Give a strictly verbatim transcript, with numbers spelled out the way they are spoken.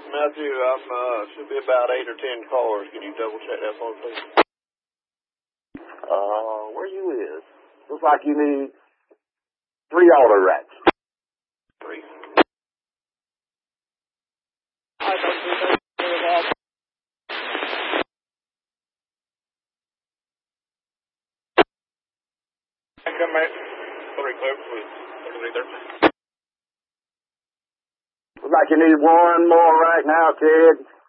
Matthew, I'm, uh, should be about eight or ten cars. Can you double check that for me, please? Uh, where you is? Looks like you need three auto racks. Three. I don't do that. Come back. Three clear, please. thirty-three thirteen. Looks like you need one more right now, kid.